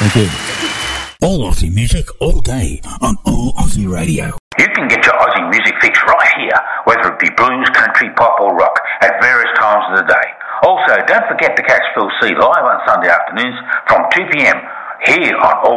Thank you. All Aussie music, all day, on All Aussie Radio. You can get your Aussie music fix right here, whether it be blues, country, pop or rock, at various times of the day. Also, don't forget to catch Phil C live on Sunday afternoons from 2 p.m. here on All